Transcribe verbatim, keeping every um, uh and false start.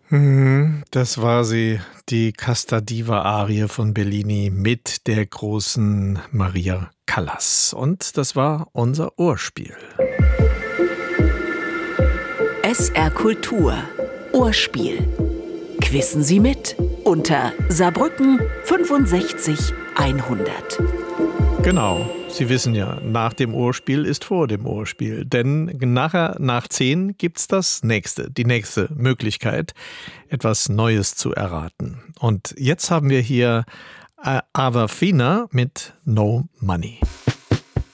Mhm, das war sie, die Casta Diva-Arie von Bellini mit der großen Maria Callas. Und das war unser Ohrspiel. S R Kultur Ohrspiel. Quissen Sie mit unter Saarbrücken fünfundsechzig hundert. Genau, Sie wissen ja, nach dem Ohrspiel ist vor dem Ohrspiel. Denn nachher, nach zehn, gibt's das nächste, die nächste Möglichkeit, etwas Neues zu erraten. Und jetzt haben wir hier Ava Fina mit No Money.